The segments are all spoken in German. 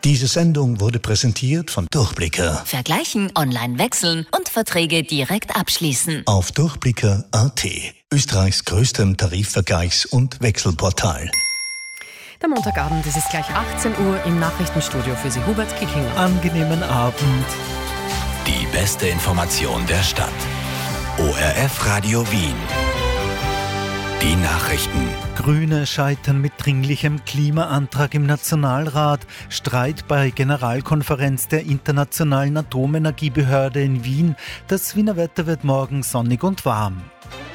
Diese Sendung wurde präsentiert von Durchblicker. Vergleichen, online wechseln und Verträge direkt abschließen. Auf durchblicker.at, Österreichs größtem Tarifvergleichs- und Wechselportal. Der Montagabend, es ist gleich 18 Uhr im Nachrichtenstudio für Sie, Hubert Kickinger. Angenehmen Abend. Die beste Information der Stadt. ORF Radio Wien. Die Nachrichten. Grüne scheitern mit dringlichem Klimaantrag im Nationalrat. Streit bei Generalkonferenz der Internationalen Atomenergiebehörde in Wien. Das Wiener Wetter wird morgen sonnig und warm.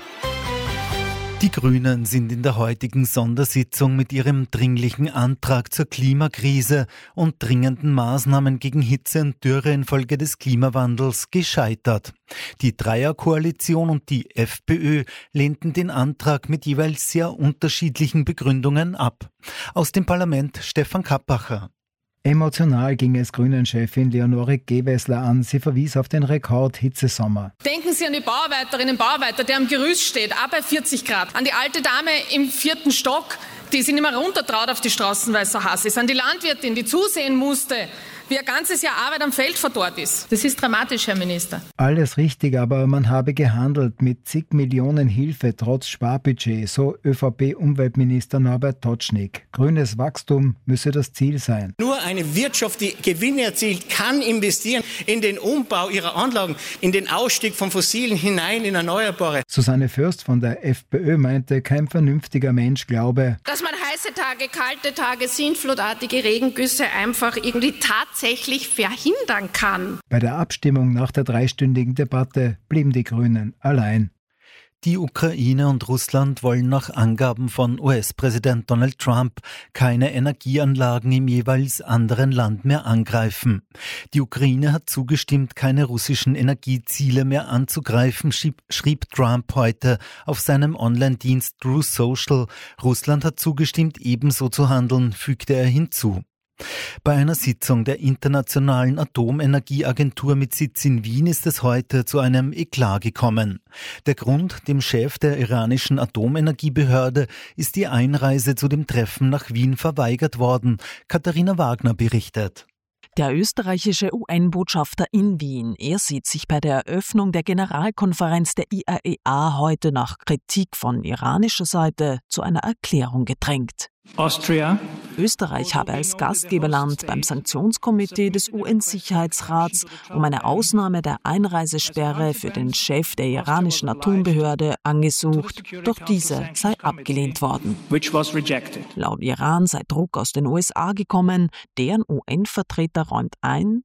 Die Grünen sind in der heutigen Sondersitzung mit ihrem dringlichen Antrag zur Klimakrise und dringenden Maßnahmen gegen Hitze und Dürre infolge des Klimawandels gescheitert. Die Dreierkoalition und die FPÖ lehnten den Antrag mit jeweils sehr unterschiedlichen Begründungen ab. Aus dem Parlament Stefan Kappacher. Emotional ging es Grünen-Chefin Leonore Gewessler an. Sie verwies auf den Rekord-Hitzesommer. Denken Sie an die Bauarbeiterinnen und Bauarbeiter, der am Gerüst steht, auch bei 40 Grad. An die alte Dame im 4. Stock, die sich nicht mehr runtertraut auf die Straßen, weil es so heiß ist. An die Landwirtin, die zusehen musste, wie ein ganzes Jahr Arbeit am Feld verdorrt ist. Das ist dramatisch, Herr Minister. Alles richtig, aber man habe gehandelt mit zig Millionen Hilfe trotz Sparbudget, so ÖVP-Umweltminister Norbert Totschnig. Grünes Wachstum müsse das Ziel sein. Nur eine Wirtschaft, die Gewinne erzielt, kann investieren in den Umbau ihrer Anlagen, in den Ausstieg von Fossilen hinein in Erneuerbare. Susanne Fürst von der FPÖ meinte, kein vernünftiger Mensch glaube, dass man heiße Tage, kalte Tage, sintflutartige Regengüsse einfach irgendwie tatsächlich verhindern kann. Bei der Abstimmung nach der 3-stündigen Debatte blieben die Grünen allein. Die Ukraine und Russland wollen nach Angaben von US-Präsident Donald Trump keine Energieanlagen im jeweils anderen Land mehr angreifen. Die Ukraine hat zugestimmt, keine russischen Energieziele mehr anzugreifen, schrieb Trump heute auf seinem Online-Dienst Truth Social. Russland hat zugestimmt, ebenso zu handeln, fügte er hinzu. Bei einer Sitzung der Internationalen Atomenergieagentur mit Sitz in Wien ist es heute zu einem Eklat gekommen. Der Grund, dem Chef der iranischen Atomenergiebehörde ist die Einreise zu dem Treffen nach Wien verweigert worden. Katharina Wagner berichtet. Der österreichische UN-Botschafter in Wien, er sieht sich bei der Eröffnung der Generalkonferenz der IAEA heute nach Kritik von iranischer Seite zu einer Erklärung gedrängt. Österreich habe als Gastgeberland beim Sanktionskomitee des UN-Sicherheitsrats um eine Ausnahme der Einreisesperre für den Chef der iranischen Atombehörde angesucht, doch diese sei abgelehnt worden. Laut Iran sei Druck aus den USA gekommen, deren UN-Vertreter räumt ein,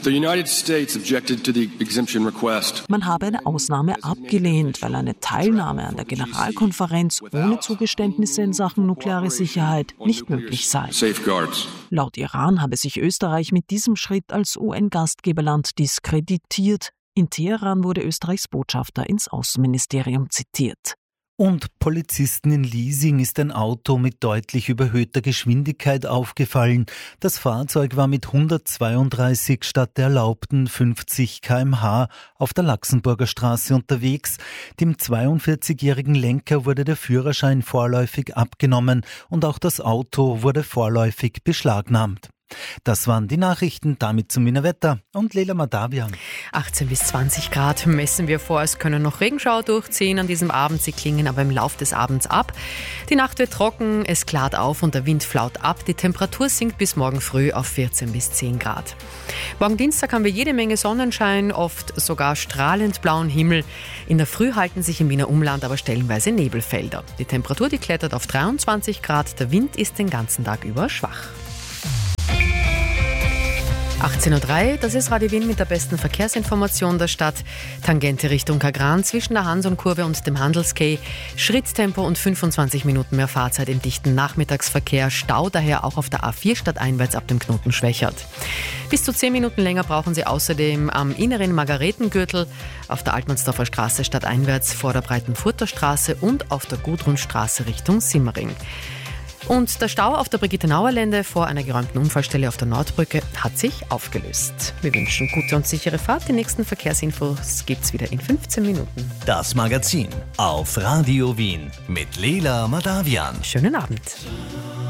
man habe eine Ausnahme abgelehnt, weil eine Teilnahme an der Generalkonferenz ohne Zugeständnisse in Sachen nukleare Sicherheit nicht möglich sei. Laut Iran habe sich Österreich mit diesem Schritt als UN-Gastgeberland diskreditiert. In Teheran wurde Österreichs Botschafter ins Außenministerium zitiert. Und Polizisten in Liesing ist ein Auto mit deutlich überhöhter Geschwindigkeit aufgefallen. Das Fahrzeug war mit 132 statt der erlaubten 50 km/h auf der Laxenburger Straße unterwegs. Dem 42-jährigen Lenker wurde der Führerschein vorläufig abgenommen und auch das Auto wurde vorläufig beschlagnahmt. Das waren die Nachrichten, damit zum Wiener Wetter und Leila Madavian. 18 bis 20 Grad messen wir vor. Es können noch Regenschauer durchziehen an diesem Abend. Sie klingen aber im Laufe des Abends ab. Die Nacht wird trocken, es klart auf und der Wind flaut ab. Die Temperatur sinkt bis morgen früh auf 14 bis 10 Grad. Morgen Dienstag haben wir jede Menge Sonnenschein, oft sogar strahlend blauen Himmel. In der Früh halten sich im Wiener Umland aber stellenweise Nebelfelder. Die Temperatur, die klettert auf 23 Grad. Der Wind ist den ganzen Tag über schwach. 18.03 Uhr, das ist Radio Wien mit der besten Verkehrsinformation der Stadt. Tangente Richtung Kagran zwischen der Hanson-Kurve und dem Handelskay. Schritttempo und 25 Minuten mehr Fahrzeit im dichten Nachmittagsverkehr. Stau daher auch auf der A4 stadteinwärts ab dem Knoten Schwächert. Bis zu 10 Minuten länger brauchen Sie außerdem am inneren Margaretengürtel, auf der Altmannsdorfer Straße stadteinwärts vor der Breitenfurter Straße und auf der Gudrunstraße Richtung Simmering. Und der Stau auf der Brigitte-Nauer-Lände vor einer geräumten Unfallstelle auf der Nordbrücke hat sich aufgelöst. Wir wünschen gute und sichere Fahrt. Die nächsten Verkehrsinfos gibt's wieder in 15 Minuten. Das Magazin auf Radio Wien mit Leila Madavian. Schönen Abend.